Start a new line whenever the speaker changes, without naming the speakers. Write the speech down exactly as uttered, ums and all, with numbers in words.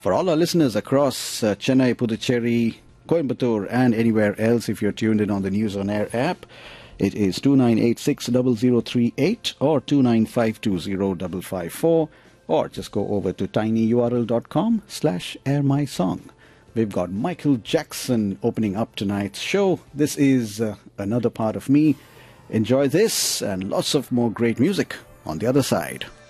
For all our listeners across uh, Chennai, Puducherry, Coimbatore and anywhere else, if you're tuned in on the News on Air app, it is two nine eight six zero zero three eight or two nine five two zero five five four, or just go over to tinyurl.com slash airmysong. We've got Michael Jackson opening up tonight's show. This is uh, another part of me. Enjoy this and lots of more great music on the other side.